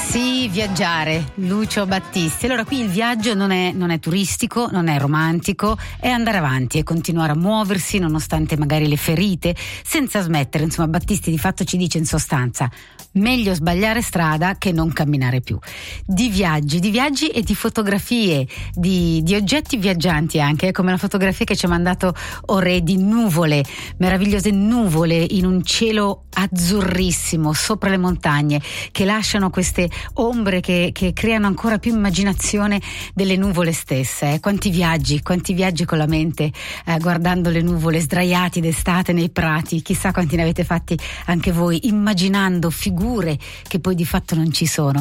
Sì, viaggiare, Lucio Battisti. Allora qui il viaggio non è turistico, non è romantico, è andare avanti e continuare a muoversi nonostante magari le ferite, senza smettere. Insomma, Battisti di fatto ci dice in sostanza: meglio sbagliare strada che non camminare più. Di viaggi e di fotografie, di oggetti viaggianti anche, come la fotografia che ci ha mandato Ore di nuvole, meravigliose nuvole in un cielo azzurrissimo sopra le montagne, che lasciano queste ombre che creano ancora più immaginazione delle nuvole stesse. Quanti viaggi con la mente, guardando le nuvole, sdraiati d'estate nei prati, chissà quanti ne avete fatti anche voi, immaginando figure che poi di fatto non ci sono.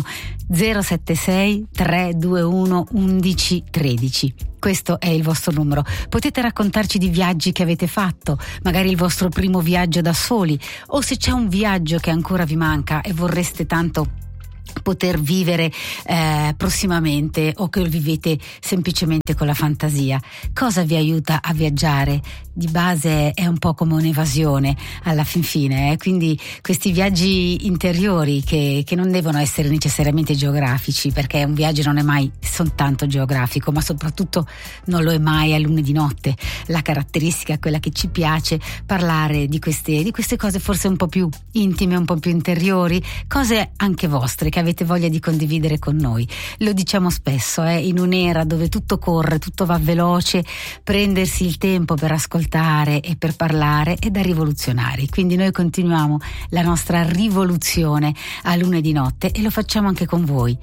076 321 11 13. Questo è il vostro numero. Potete raccontarci di viaggi che avete fatto, magari il vostro primo viaggio da soli, o se c'è un viaggio che ancora vi manca e vorreste tanto poter vivere prossimamente, o che vivete semplicemente con la fantasia. Cosa vi aiuta a viaggiare? Di base è un po' come un'evasione alla fin fine, quindi questi viaggi interiori che non devono essere necessariamente geografici, perché un viaggio non è mai soltanto geografico, ma soprattutto non lo è mai a lune di notte. La caratteristica è quella che ci piace parlare di queste cose forse un po' più intime, un po' più interiori, cose anche vostre che avete voglia di condividere con noi. Lo diciamo spesso, in un'era dove tutto corre, tutto va veloce, prendersi il tempo per ascoltare e per parlare è da rivoluzionari. Quindi noi continuiamo la nostra rivoluzione a lune di notte e lo facciamo anche con voi.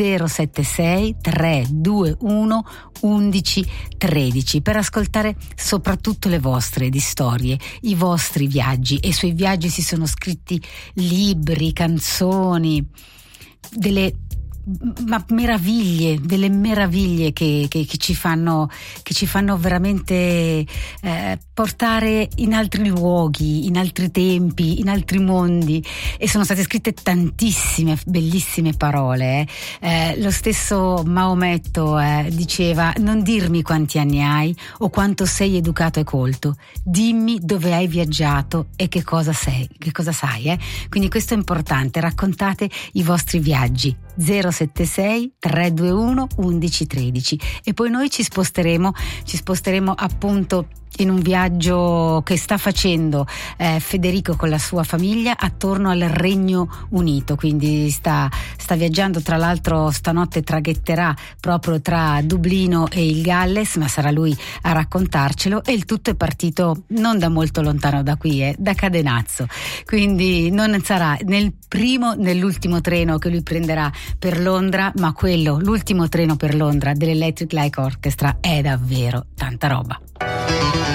076 321 11 13 per ascoltare soprattutto le vostre di storie, i vostri viaggi. E sui viaggi si sono scritti libri, canzoni, delle meraviglie che ci fanno veramente portare in altri luoghi, in altri tempi, in altri mondi, e sono state scritte tantissime bellissime parole. Lo stesso Maometto diceva: non dirmi quanti anni hai o quanto sei educato e colto, dimmi dove hai viaggiato e che cosa sai. Quindi questo è importante, raccontate i vostri viaggi. 076 321 11 13 e poi noi ci sposteremo appunto in un viaggio che sta facendo Federico con la sua famiglia attorno al Regno Unito, quindi sta viaggiando. Tra l'altro stanotte traghetterà proprio tra Dublino e il Galles, ma sarà lui a raccontarcelo, e il tutto è partito non da molto lontano da qui, da Cadenazzo, quindi non sarà nel primo nell'ultimo treno che lui prenderà per Londra, ma l'ultimo treno per Londra dell'Electric Light Orchestra è davvero tanta roba.